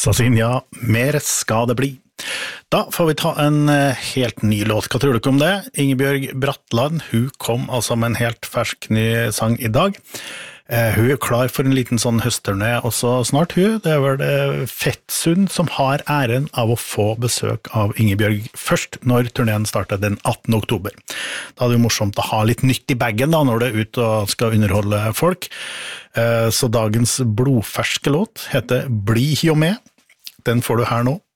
Sazinja, mer skal det bli. Da får vi ta en helt ny låt. Hva tror du om det? Ingebjørg Bratland, hun kom altså med en helt fersk ny sang i dag. Hun klar for en liten sånn høstturné også snart hun. Det vel Fettsund som har æren av å få besøk av Ingebjørg først når turneen starter den 18. oktober. Da det jo morsomt å ha litt nytt i baggen da, når det ut og skal underholde folk. Så dagens blodferske låt heter Bli jo med. Den får du her nå.